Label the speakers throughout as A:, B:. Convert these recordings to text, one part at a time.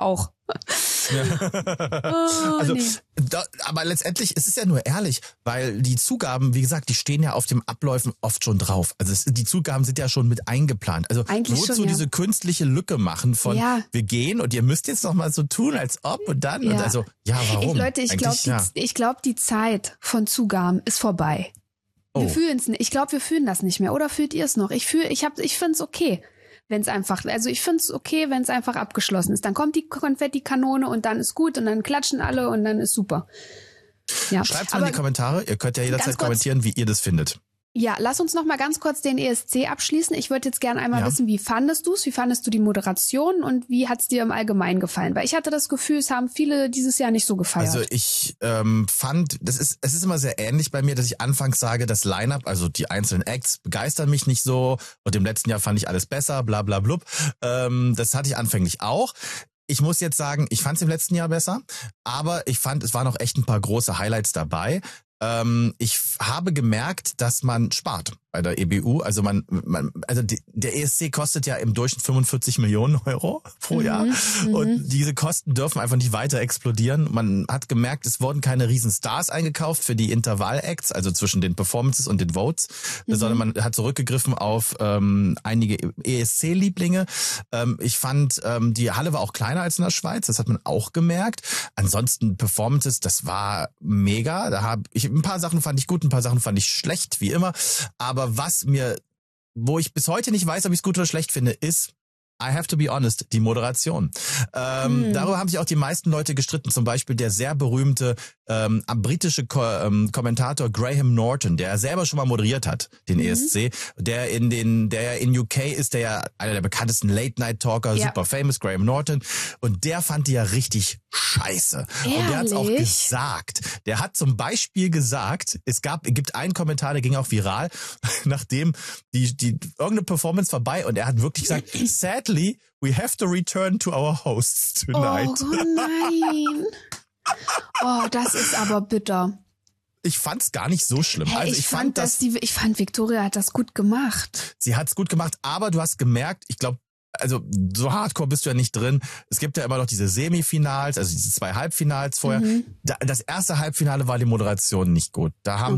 A: auch.
B: Also, aber letztendlich, es ist ja nur ehrlich, weil die Zugaben, wie gesagt, die stehen ja auf dem Abläufen oft schon drauf. Also die Zugaben sind ja schon mit eingeplant. Also
A: eigentlich
B: wozu
A: schon, ja.
B: diese künstliche Lücke machen von wir gehen und ihr müsst jetzt noch mal so tun, als ob und dann und also warum?
A: Leute, ich glaube, die Zeit von Zugaben ist vorbei. Wir fühlen's nicht. Ich glaube, wir fühlen das nicht mehr. Oder fühlt ihr es noch? Ich finde es okay. Ich finde es okay, wenn es einfach abgeschlossen ist. Dann kommt die Konfettikanone und dann ist gut und dann klatschen alle und dann ist super. Ja.
B: Schreibt's mal in die Kommentare. Ihr könnt ja jederzeit kommentieren, wie ihr das findet.
A: Ja, lass uns noch mal ganz kurz den ESC abschließen. Ich würde jetzt gerne einmal wissen, wie fandest du es? Wie fandest du die Moderation und wie hat es dir im Allgemeinen gefallen? Weil ich hatte das Gefühl, es haben viele dieses Jahr nicht so gefeiert.
B: Also ich fand, es ist immer sehr ähnlich bei mir, dass ich anfangs sage, das Line-Up, also die einzelnen Acts begeistern mich nicht so und im letzten Jahr fand ich alles besser, bla bla blub. Das hatte ich anfänglich auch. Ich muss jetzt sagen, ich fand es im letzten Jahr besser, aber ich fand, es waren noch echt ein paar große Highlights dabei. Ich habe gemerkt, dass man spart bei der EBU. Also der ESC kostet ja im Durchschnitt 45 Millionen Euro pro Jahr. Und diese Kosten dürfen einfach nicht weiter explodieren. Man hat gemerkt, es wurden keine riesen Stars eingekauft für die Intervall-Acts, also zwischen den Performances und den Votes, sondern man hat zurückgegriffen auf einige ESC-Lieblinge. Ich fand, die Halle war auch kleiner als in der Schweiz, das hat man auch gemerkt. Ansonsten Performances, das war mega. Ein paar Sachen fand ich gut, ein paar Sachen fand ich schlecht, wie immer. Aber wo ich bis heute nicht weiß, ob ich es gut oder schlecht finde, ist, I have to be honest, die Moderation. Darüber haben sich auch die meisten Leute gestritten. Zum Beispiel der sehr berühmte britische Kommentator Graham Norton, der selber schon mal moderiert hat, den ESC. Der in UK ist, der ja einer der bekanntesten Late-Night-Talker, super famous, Graham Norton. Und der fand die ja richtig scheiße.
A: Ehrlich?
B: Und der hat's auch gesagt. Der hat zum Beispiel gesagt, gibt einen Kommentar, der ging auch viral, nachdem die irgendeine Performance vorbei und er hat wirklich gesagt, sadly, we have to return to our hosts tonight.
A: Oh nein. Oh, das ist aber bitter.
B: Ich fand's gar nicht so schlimm.
A: Hey,
B: also
A: ich fand Victoria hat das gut gemacht.
B: Sie hat's gut gemacht, aber du hast gemerkt, ich glaube, also so hardcore bist du ja nicht drin. Es gibt ja immer noch diese Semifinals, also diese 2 Halbfinals vorher. Das erste Halbfinale war die Moderation nicht gut. Da haben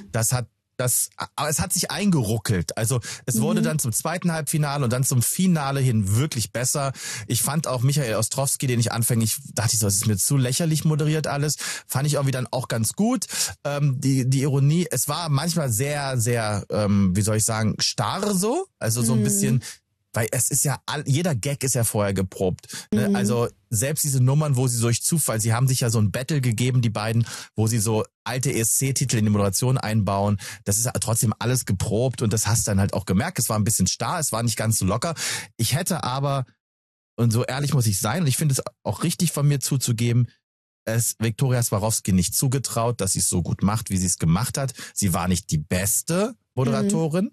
B: aber es hat sich eingeruckelt. Also es wurde dann zum zweiten Halbfinale und dann zum Finale hin wirklich besser. Ich fand auch Michael Ostrowski, den ich anfänglich dachte, das ist mir zu lächerlich moderiert alles, fand ich irgendwie dann auch ganz gut. Die Ironie, es war manchmal sehr, sehr, wie soll ich sagen, starr so. Also so ein bisschen, weil es ist ja, jeder Gag ist ja vorher geprobt. Ne? Also selbst diese Nummern, wo sie durch Zufall, sie haben sich ja so ein Battle gegeben, die beiden, wo sie so alte ESC-Titel in die Moderation einbauen. Das ist trotzdem alles geprobt und das hast du dann halt auch gemerkt. Es war ein bisschen starr, es war nicht ganz so locker. Ich hätte aber, und so ehrlich muss ich sein, und ich finde es auch richtig von mir zuzugeben, es Viktoria Swarovski nicht zugetraut, dass sie es so gut macht, wie sie es gemacht hat. Sie war nicht die beste Moderatorin.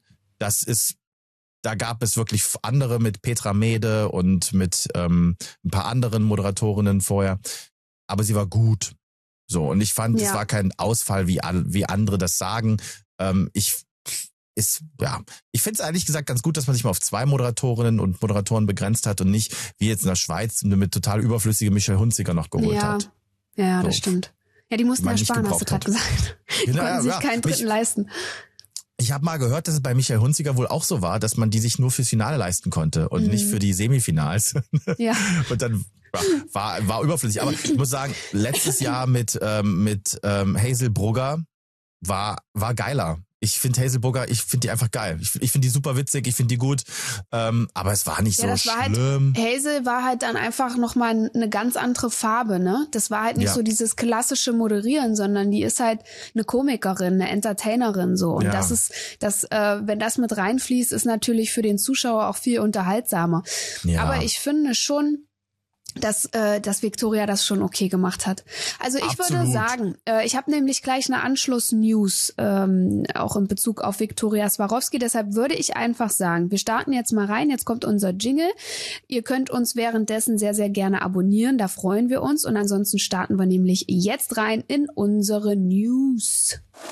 B: Da gab es wirklich andere mit Petra Mede und mit ein paar anderen Moderatorinnen vorher. Aber sie war gut. So, und ich fand, es war kein Ausfall, wie andere das sagen. Ich finde es ehrlich gesagt ganz gut, dass man sich mal auf 2 Moderatorinnen und Moderatoren begrenzt hat und nicht, wie jetzt in der Schweiz, mit total überflüssige Michelle Hunziker noch geholt hat.
A: Ja,
B: so.
A: Das stimmt. Ja, die mussten ja sparen, hast du gerade gesagt. Die konnten sich keinen dritten leisten.
B: Ich habe mal gehört, dass es bei Michael Hunziker wohl auch so war, dass man die sich nur fürs Finale leisten konnte und nicht für die Semifinals. Ja. Und dann war überflüssig. Aber ich muss sagen, letztes Jahr mit Hazel Brugger war geiler. Ich finde Hazel Brugger, ich finde die einfach geil. Ich finde die super witzig, ich finde die gut. Aber es war nicht so schlimm.
A: Hazel war halt dann einfach nochmal eine ganz andere Farbe, ne? Das war halt nicht so dieses klassische Moderieren, sondern die ist halt eine Komikerin, eine Entertainerin so. Und wenn das mit reinfließt, ist natürlich für den Zuschauer auch viel unterhaltsamer. Ja. Aber ich finde schon, dass Victoria das schon okay gemacht hat. Also ich würde sagen, ich habe nämlich gleich eine Anschluss-News auch in Bezug auf Viktoria Swarovski. Deshalb würde ich einfach sagen, wir starten jetzt mal rein. Jetzt kommt unser Jingle. Ihr könnt uns währenddessen sehr, sehr gerne abonnieren. Da freuen wir uns. Und ansonsten starten wir nämlich jetzt rein in unsere News.